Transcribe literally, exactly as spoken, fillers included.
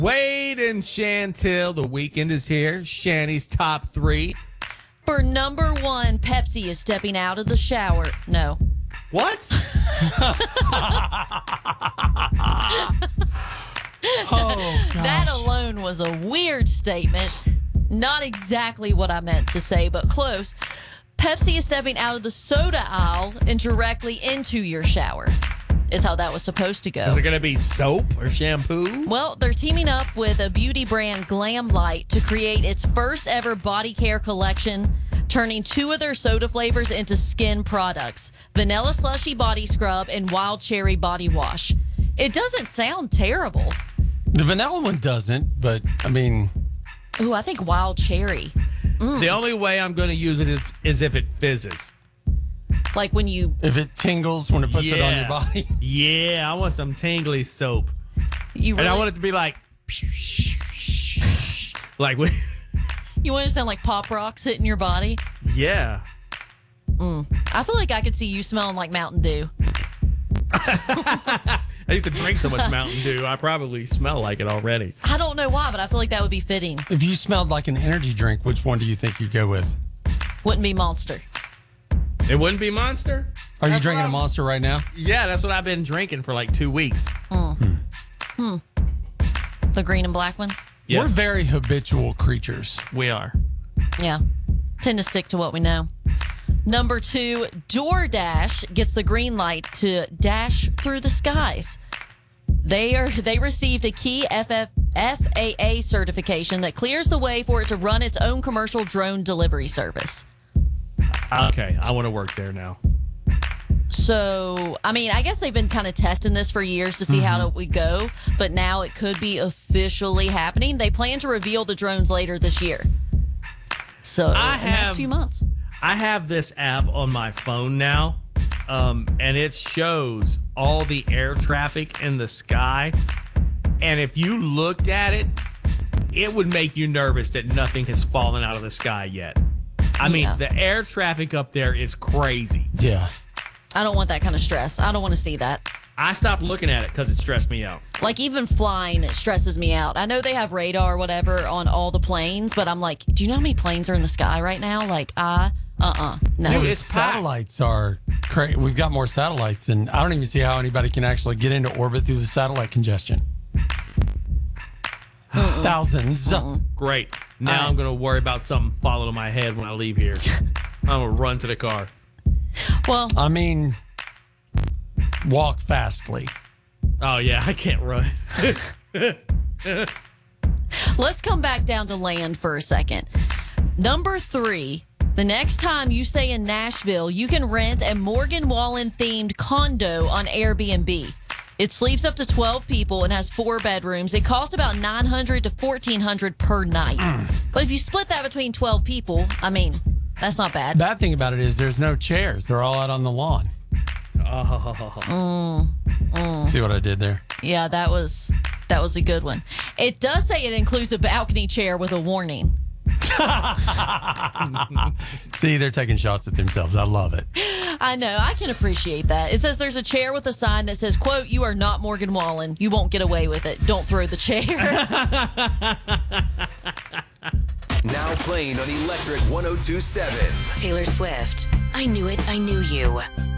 Wade and Chantil, the weekend is here. Shanny's top three. For number one, Pepsi is stepping out of the shower. No. What? Oh, gosh. That alone was a weird statement. Not exactly what I meant to say, but close. Pepsi is stepping out of the soda aisle and directly into your shower, is how that was supposed to go. Is it going to be soap or shampoo? Well, they're teaming up with a beauty brand, Glam Light, to create its first ever body care collection, turning two of their soda flavors into skin products, Vanilla Slushy Body Scrub and Wild Cherry Body Wash. It doesn't sound terrible. The vanilla one doesn't, but I mean, Ooh, I think Wild Cherry. The only way I'm going to use it is, is if it fizzes. Like when you, if it tingles when it puts it on your body. Yeah, I want some tingly soap. you really, And I want it to be like, like, we- you want it to sound like Pop Rocks hitting your body. yeah. I feel like I could see you smelling like Mountain Dew. I used to drink so much Mountain Dew, I probably smell like it already. I don't know why, but I feel like that would be fitting. If you smelled like an energy drink, which one do you think you'd go with? Wouldn't be Monster. It wouldn't be Monster? Are you That's drinking what a I'm- Monster right now? Yeah, that's what I've been drinking for like two weeks. The green and black one? Yeah, We're very habitual creatures. we are. Yeah. Tend to stick to what we know. Number two, DoorDash gets the green light to dash through the skies. They are they received a key F F, F A A certification that clears the way for it to run its own commercial drone delivery service. Okay, I want to work there now. So, I mean, I guess they've been kind of testing this for years to see Mm-hmm. how it would go, but now it could be officially happening. They plan to reveal the drones later this year. So, I in the next have- few months. I have this app on my phone now, um, and it shows all the air traffic in the sky. And if you looked at it, it would make you nervous that nothing has fallen out of the sky yet. I mean, Yeah. the air traffic up there is crazy. Yeah. I don't want that kind of stress. I don't want to see that. I stopped looking at it because it stressed me out. Like, even flying, it stresses me out. I know they have radar or whatever on all the planes, but I'm like, do you know how many planes are in the sky right now? Like, I, uh-uh, no. Dude, The it's packed. satellites are crazy. We've got more satellites, and I don't even see how anybody can actually get into orbit through the satellite congestion. Thousands. Great. Now All right. I'm going to worry about something falling on my head when I leave here. I'm going to run to the car. Well, I mean, walk fastly. Oh, yeah, I can't run. let's come back down to land for a second. Number three, the next time you stay in Nashville, you can rent a Morgan Wallen-themed condo on Airbnb. It sleeps up to twelve people and has four bedrooms. It costs about nine hundred dollars to fourteen hundred dollars per night. But if you split that between twelve people, I mean, that's not bad. Bad thing about it is there's no chairs. They're all out on the lawn. Oh. See what I did there? Yeah, that was that was a good one. It does say it includes a balcony chair with a warning. See, they're taking shots at themselves. I love it. I know. I can appreciate that. It says there's a chair with a sign that says, quote, "You are not Morgan Wallen. You won't get away with it. Don't throw the chair." Now playing on Electric one oh two point seven. Taylor Swift, I Knew It, I Knew You.